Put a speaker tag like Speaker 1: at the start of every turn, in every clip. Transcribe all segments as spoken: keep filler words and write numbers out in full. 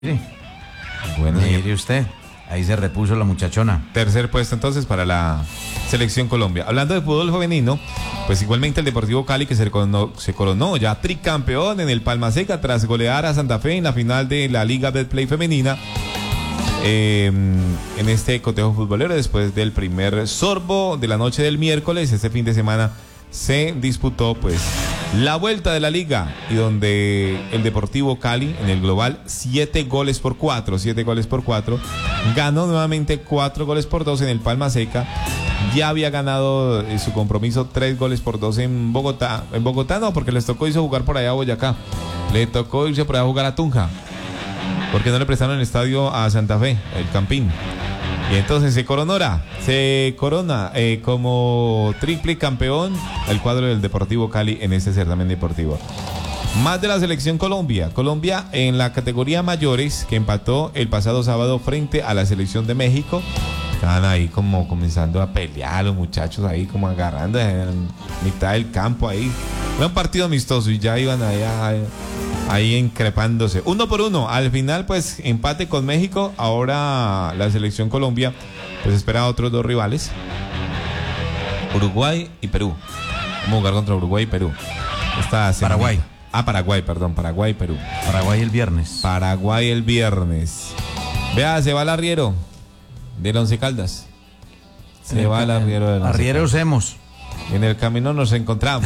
Speaker 1: Sí. Bueno, mire usted, ahí se repuso la muchachona.
Speaker 2: Tercer puesto entonces para la selección Colombia. Hablando de fútbol femenino, pues igualmente el Deportivo Cali, que se coronó, se coronó ya tricampeón en el Palma Seca tras golear a Santa Fe en la final de la Liga Betplay femenina. Eh, en este cotejo futbolero, después del primer sorbo de la noche del miércoles, este fin de semana se disputó pues la vuelta de la liga, y donde el Deportivo Cali en el global siete goles por cuatro, siete goles por cuatro, ganó nuevamente cuatro goles por dos en el Palma Seca. Ya había ganado eh, su compromiso tres goles por dos en Bogotá. En Bogotá no, porque les tocó irse a jugar por allá a Boyacá. Le tocó irse por allá a jugar a Tunja, porque no le prestaron el estadio a Santa Fe, el Campín. Y entonces se coronora, se corona eh, como triple campeón el cuadro del Deportivo Cali en este certamen deportivo. Más de la selección Colombia. Colombia en la categoría mayores, que empató el pasado sábado frente a la selección de México. Estaban ahí como comenzando a pelear los muchachos, ahí como agarrando en mitad del campo ahí. Fue un partido amistoso y ya iban allá ahí increpándose uno por uno. Al final pues empate con México. Ahora la selección Colombia pues espera a otros dos rivales, Uruguay y Perú. Vamos a jugar contra Uruguay y Perú esta semana.
Speaker 1: Paraguay.
Speaker 2: Ah, Paraguay, perdón, Paraguay y Perú.
Speaker 1: Paraguay el viernes.
Speaker 2: Paraguay el viernes. Vea, se va el arriero del Once Caldas. Se va el arriero del Once
Speaker 1: Arrieros hemos.
Speaker 2: En el camino nos encontramos.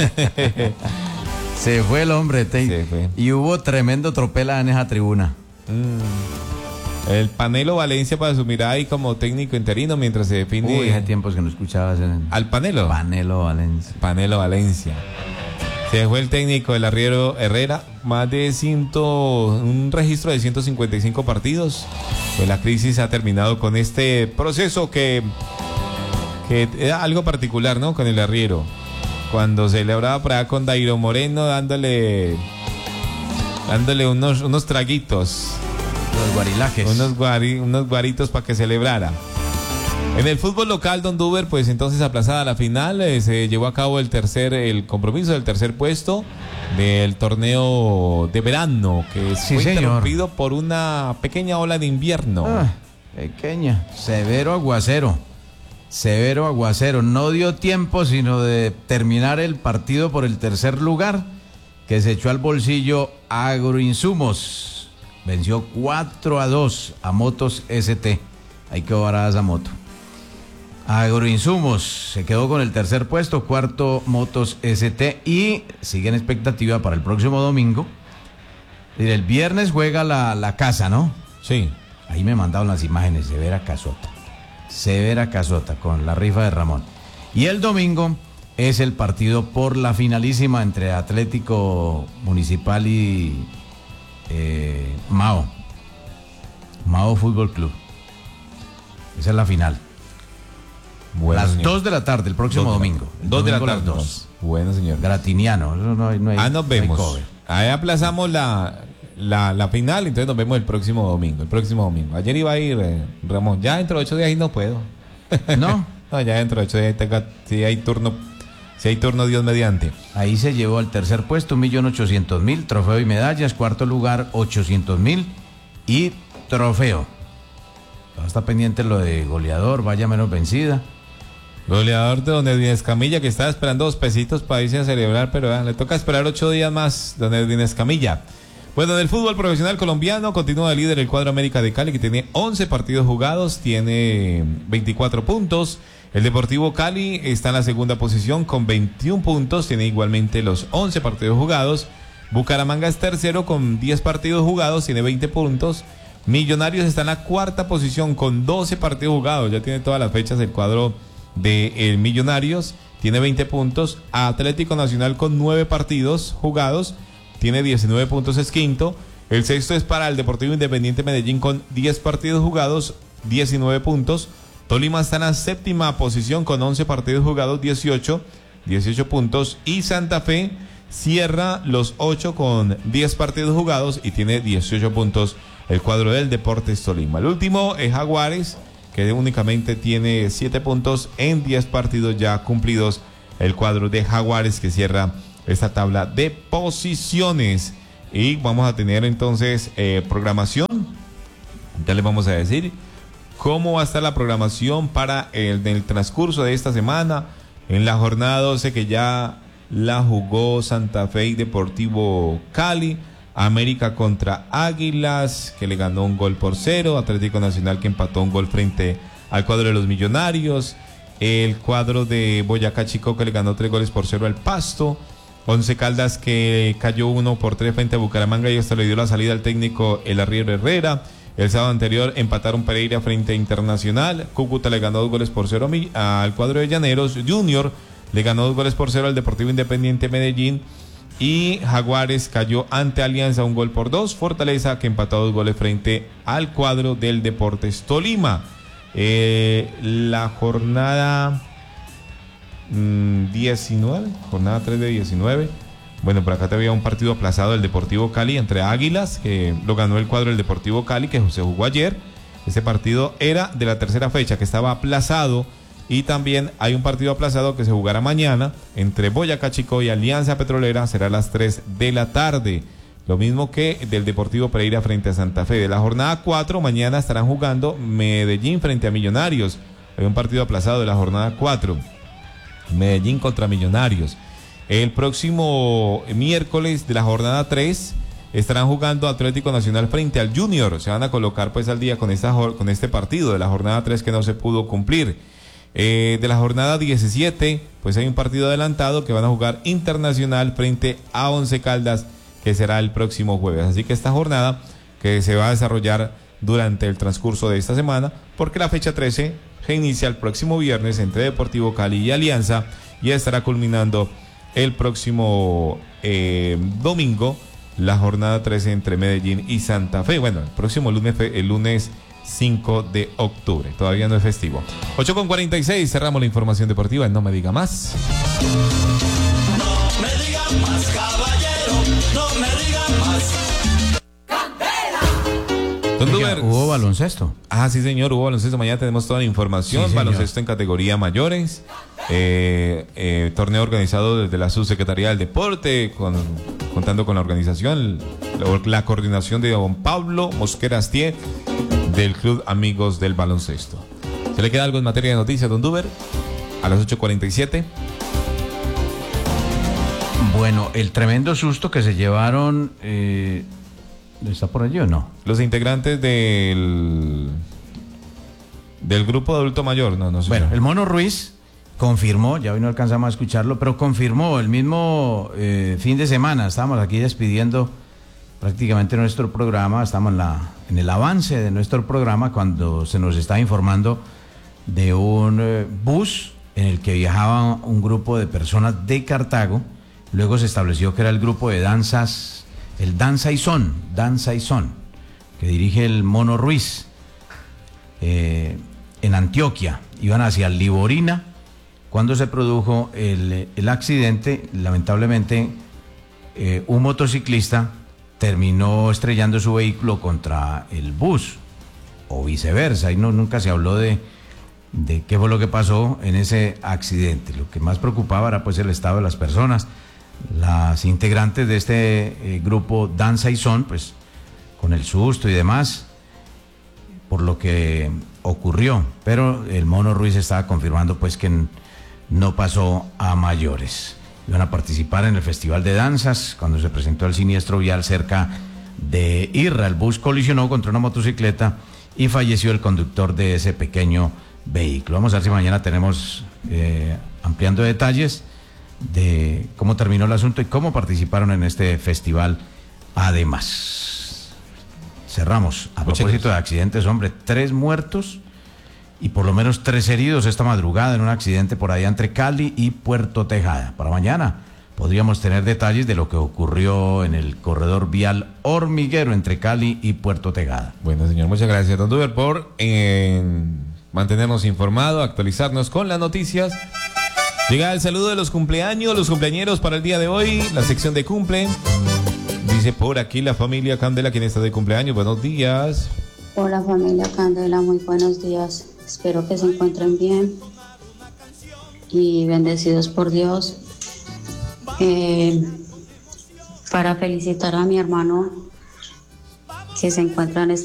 Speaker 1: Se fue el hombre, te...
Speaker 2: Se fue.
Speaker 1: Y hubo tremendo tropela en esa tribuna.
Speaker 2: Mm. El Panelo Valencia para asumir ahí como técnico interino mientras se define.
Speaker 1: Uy, hace tiempos que no escuchabas en...
Speaker 2: Al Panelo.
Speaker 1: Panelo Valencia.
Speaker 2: Panelo Valencia. Se fue el técnico del arriero Herrera, más de ciento, un registro de ciento cincuenta y cinco partidos. Pues la crisis ha terminado con este proceso que, que era algo particular, ¿no? Con el arriero. Cuando celebraba por allá con Dairo Moreno, dándole dándole unos, unos traguitos.
Speaker 1: Los guarilajes.
Speaker 2: Unos, guari, unos guaritos para que celebrara. En el fútbol local, Don Duber, pues entonces aplazada la final, eh, se llevó a cabo el tercer, el compromiso del tercer puesto del torneo de verano, que
Speaker 1: Sí,
Speaker 2: fue
Speaker 1: señor.
Speaker 2: interrumpido por una pequeña ola de invierno.
Speaker 1: Ah, pequeña. Severo aguacero. Severo aguacero. No dio tiempo sino de terminar el partido por el tercer lugar, que se echó al bolsillo Agroinsumos. Venció cuatro a dos a Motos S T. Hay que varar esa moto. Agroinsumos se quedó con el tercer puesto, cuarto Motos S T, y sigue en expectativa para el próximo domingo. El viernes juega la, la casa, ¿no?
Speaker 2: Sí.
Speaker 1: Ahí me mandaron las imágenes, severa casota. Severa casota con la rifa de Ramón. Y el domingo es el partido por la finalísima entre Atlético Municipal y eh, Mao. Mao Fútbol Club. Esa es la final.
Speaker 2: Bueno,
Speaker 1: las
Speaker 2: señor.
Speaker 1: dos de la tarde, el próximo
Speaker 2: Dos de la-
Speaker 1: domingo. El
Speaker 2: Dos de la
Speaker 1: domingo
Speaker 2: tarde.
Speaker 1: las dos.
Speaker 2: Bueno, señor.
Speaker 1: Gratiniano. Eso no hay- no hay-
Speaker 2: Ah, nos
Speaker 1: no hay
Speaker 2: vemos.
Speaker 1: cover.
Speaker 2: Ahí aplazamos la, la, la final, entonces nos vemos el próximo domingo. El próximo domingo. Ayer iba a ir eh, Ramón. Ya dentro de ocho días y no puedo.
Speaker 1: ¿No?
Speaker 2: No, ya dentro de ocho días tenga, si hay turno, si hay turno, Dios mediante.
Speaker 1: Ahí se llevó al tercer puesto un millón ochocientos mil, trofeo y medallas. Cuarto lugar, ochocientos mil y trofeo. Todo está pendiente lo de goleador, vaya menos vencida.
Speaker 2: Goleador de Don Edwin Escamilla, que estaba esperando dos pesitos para irse a celebrar, pero eh, le toca esperar ocho días más, Don Edwin Escamilla. Bueno, en el fútbol profesional colombiano continúa el líder el cuadro América de Cali, que tiene once partidos jugados, tiene veinticuatro puntos. El Deportivo Cali está en la segunda posición con veintiún puntos, tiene igualmente los once partidos jugados. Bucaramanga es tercero con diez partidos jugados, tiene veinte puntos. Millonarios está en la cuarta posición con doce partidos jugados, ya tiene todas las fechas el cuadro de el Millonarios, tiene veinte puntos. Atlético Nacional con nueve partidos jugados, tiene diecinueve puntos, es quinto. El sexto es para el Deportivo Independiente Medellín con diez partidos jugados, diecinueve puntos. Tolima está en la séptima posición con once partidos jugados, dieciocho, dieciocho puntos. Y Santa Fe cierra los ocho con diez partidos jugados y tiene dieciocho puntos el cuadro del Deportes Tolima. El último es Jaguares, que únicamente tiene siete puntos en diez partidos ya cumplidos. El cuadro de Jaguares, que cierra esta tabla de posiciones. y vamos a tener entonces eh, programación. Ya les vamos a decir cómo va a estar la programación para el, el transcurso de esta semana. En la jornada doce, que ya la jugó Santa Fe y Deportivo Cali. América contra Águilas, que le ganó un gol por cero. Atlético Nacional, que empató un gol frente al cuadro de los Millonarios. El cuadro de Boyacá Chico, que le ganó tres goles por cero al Pasto. Once Caldas, que cayó uno por tres frente a Bucaramanga, y hasta le dio la salida al técnico El Arriero Herrera. El sábado anterior empataron Pereira frente a Internacional. Cúcuta le ganó dos goles por cero al cuadro de Llaneros. Junior le ganó dos goles por cero al Deportivo Independiente Medellín. Y Jaguares cayó ante Alianza un gol por dos. Fortaleza, que empató dos goles frente al cuadro del Deportes Tolima. Eh, la jornada mmm, diecinueve, jornada tres de diecinueve. Bueno, por acá te había un partido aplazado del Deportivo Cali entre Águilas, que lo ganó el cuadro del Deportivo Cali, que se jugó ayer. Ese partido era de la tercera fecha, que estaba aplazado. Y también hay un partido aplazado que se jugará mañana entre Boyacá Chico y Alianza Petrolera. Será a las tres de la tarde. Lo mismo que del Deportivo Pereira frente a Santa Fe. De la jornada cuatro, mañana estarán jugando Medellín frente a Millonarios. Hay un partido aplazado de la jornada cuatro. Medellín contra Millonarios. El próximo miércoles de la jornada tres estarán jugando Atlético Nacional frente al Junior. Se van a colocar pues al día con, esta, con este partido de la jornada tres que no se pudo cumplir. Eh, de la jornada diecisiete, pues hay un partido adelantado que van a jugar Internacional frente a Once Caldas, que será el próximo jueves. Así que esta jornada que se va a desarrollar durante el transcurso de esta semana, porque la fecha trece se inicia el próximo viernes entre Deportivo Cali y Alianza, y estará culminando el próximo eh, domingo la jornada trece entre Medellín y Santa Fe. Bueno, el próximo lunes, el lunes cinco de octubre. Todavía no es festivo. ocho con cuarenta y seis, cerramos la información deportiva en No Me Diga Más.
Speaker 3: No me diga más, caballero, no me diga más. ¡Candela!
Speaker 2: Don Duber,
Speaker 1: hubo baloncesto.
Speaker 2: Ah, sí, señor, hubo baloncesto. Mañana tenemos toda la información. Sí, baloncesto en categoría mayores. Eh, eh, torneo organizado desde la Subsecretaría del Deporte, con, contando con la organización, la, la coordinación de don Pablo Mosquera Astier, del Club Amigos del Baloncesto. ¿Se le queda algo en materia de noticias, don Duber? A las ocho cuarenta y siete.
Speaker 1: Bueno, el tremendo susto que se llevaron, eh, ¿está por allí o no?
Speaker 2: Los integrantes del del grupo de adulto mayor, no, no sé.
Speaker 1: Bueno, el Mono Ruiz confirmó, ya hoy no alcanzamos a escucharlo, pero confirmó el mismo eh, fin de semana. Estábamos aquí despidiendo prácticamente nuestro programa, estamos en, la, en el avance de nuestro programa cuando se nos está informando de un eh, bus en el que viajaba un grupo de personas de Cartago. Luego se estableció que era el grupo de danzas, el Danza y Son, Danza y Son, que dirige el Mono Ruiz, eh, en Antioquia. Iban hacia Liborina cuando se produjo el, el accidente. Lamentablemente, eh, un motociclista terminó estrellando su vehículo contra el bus, o viceversa, y no, nunca se habló de, de qué fue lo que pasó en ese accidente. Lo que más preocupaba era pues el estado de las personas. Las integrantes de este eh, grupo Danza y Son, pues con el susto y demás, por lo que ocurrió, pero el Mono Ruiz estaba confirmando pues que no pasó a mayores. Iban a participar en el Festival de Danzas cuando se presentó el siniestro vial cerca de Irra. El bus colisionó contra una motocicleta y falleció el conductor de ese pequeño vehículo. Vamos a ver si mañana tenemos eh, ampliando detalles de cómo terminó el asunto y cómo participaron en este festival. Además, cerramos. A propósito de accidentes, hombre, tres muertos y por lo menos tres heridos esta madrugada en un accidente por allá entre Cali y Puerto Tejada. Para mañana podríamos tener detalles de lo que ocurrió en el corredor vial Hormiguero entre Cali y Puerto Tejada.
Speaker 2: Bueno, señor, muchas gracias, don Duber, por eh, mantenernos informados, actualizarnos con las noticias. Llega el saludo de los cumpleaños, los cumpleañeros para el día de hoy, la sección de cumple. Dice por aquí la familia Candela, quien está de cumpleaños. Buenos días.
Speaker 4: Hola familia Candela, muy buenos días. Espero que se encuentren bien y bendecidos por Dios. Eh, para felicitar a mi hermano que se encuentra en este